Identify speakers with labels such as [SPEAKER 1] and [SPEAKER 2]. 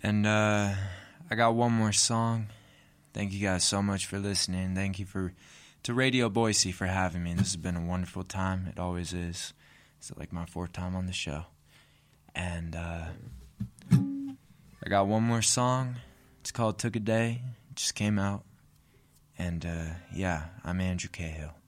[SPEAKER 1] And I got one more song. Thank you guys so much for listening. Thank you to Radio Boise for having me. This has been a wonderful time. It always is. It's like my 4th time on the show. And I got one more song. It's called Took a Day. It just came out. And yeah, I'm Andrew Cahill.